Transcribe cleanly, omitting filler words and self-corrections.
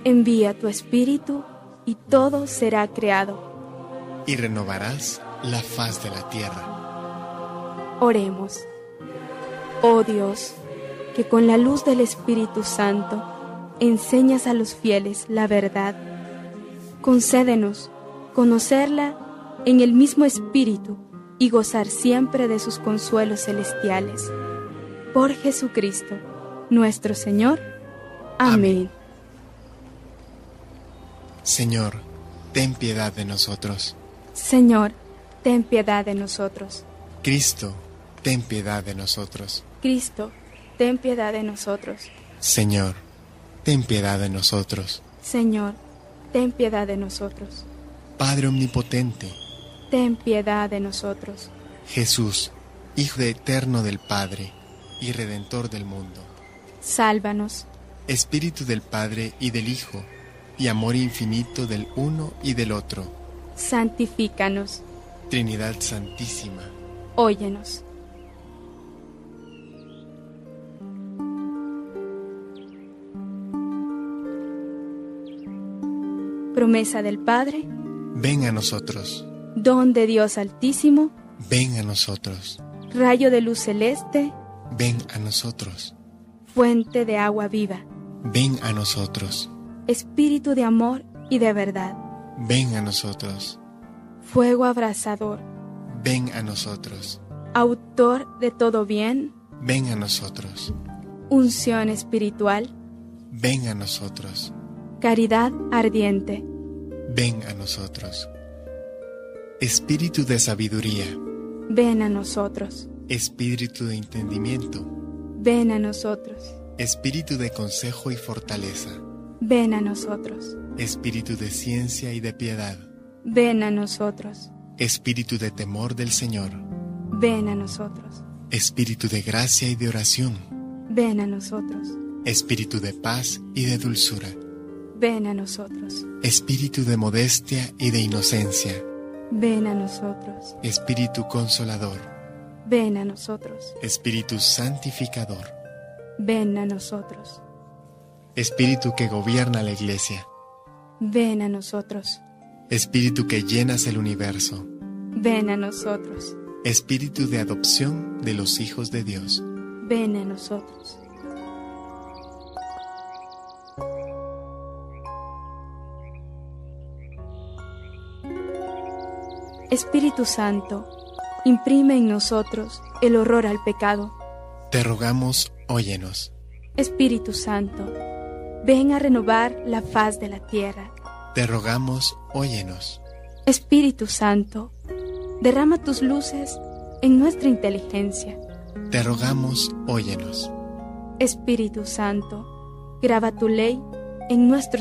Envía tu Espíritu y todo será creado. Y renovarás la faz de la tierra. Oremos. Oh Dios, que con la luz del Espíritu Santo enseñas a los fieles la verdad, concédenos conocerla en el mismo Espíritu y gozar siempre de sus consuelos celestiales. Por Jesucristo, nuestro Señor. Amén. Señor, ten piedad de nosotros. Señor, ten piedad de nosotros. Cristo, ten piedad de nosotros. Cristo, ten piedad de nosotros. Señor, ten piedad de nosotros. Señor, ten piedad de nosotros. Padre omnipotente, ten piedad de nosotros. Jesús, Hijo eterno del Padre y Redentor del mundo, sálvanos. Espíritu del Padre y del Hijo, y amor infinito del uno y del otro, santifícanos. Trinidad Santísima, óyenos. Promesa del Padre, ven a nosotros. Don de Dios Altísimo, ven a nosotros. Rayo de luz celeste, ven a nosotros. Fuente de agua viva, ven a nosotros. Espíritu de amor y de verdad, ven a nosotros. Fuego abrasador, ven a nosotros. Autor de todo bien, ven a nosotros. Unción espiritual, ven a nosotros. Caridad ardiente, ven a nosotros. Espíritu de sabiduría, ven a nosotros. Espíritu de entendimiento, ven a nosotros. Espíritu de consejo y fortaleza, ven a nosotros. Espíritu de ciencia y de piedad, ven a nosotros. Espíritu de temor del Señor, ven a nosotros. Espíritu de gracia y de oración, ven a nosotros. Espíritu de paz y de dulzura, ven a nosotros. Espíritu de modestia y de inocencia, ven a nosotros. Espíritu consolador, ven a nosotros. Espíritu santificador, ven a nosotros. Espíritu que gobierna la Iglesia, ven a nosotros. Espíritu que llenas el universo, ven a nosotros. Espíritu de adopción de los hijos de Dios, ven a nosotros. Espíritu Santo, imprime en nosotros el horror al pecado. Te rogamos, óyenos. Espíritu Santo, ven a renovar la faz de la tierra. Te rogamos, óyenos. Espíritu Santo, derrama tus luces en nuestra inteligencia. Te rogamos, óyenos. Espíritu Santo, graba tu ley en nuestros